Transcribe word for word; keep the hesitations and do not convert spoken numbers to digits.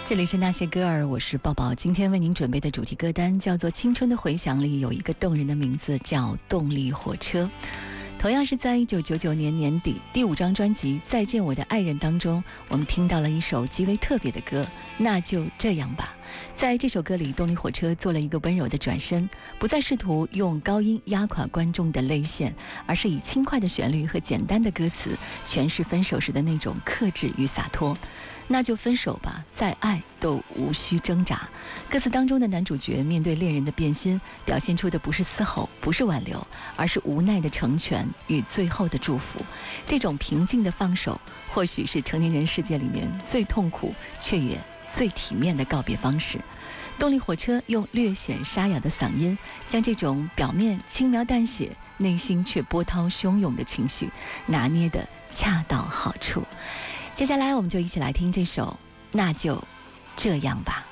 这里是那些歌儿，我是抱抱。今天为您准备的主题歌单叫做《青春的回响》，里有一个动人的名字叫《动力火车》。同样是在一九九九年年底第五张专辑《再见我的爱人》当中，我们听到了一首极为特别的歌，那就这样吧。在这首歌里，动力火车做了一个温柔的转身，不再试图用高音压垮观众的泪腺，而是以轻快的旋律和简单的歌词诠释分手时的那种克制与洒脱。那就分手吧，再爱都无需挣扎。歌词当中的男主角面对恋人的变心，表现出的不是嘶吼，不是挽留，而是无奈的成全与最后的祝福。这种平静的放手，或许是成年人世界里面最痛苦却也最体面的告别方式。动力火车用略显沙哑的嗓音，将这种表面轻描淡写，内心却波涛汹涌的情绪拿捏得恰到好处。接下来我们就一起来听这首《那就这样吧》。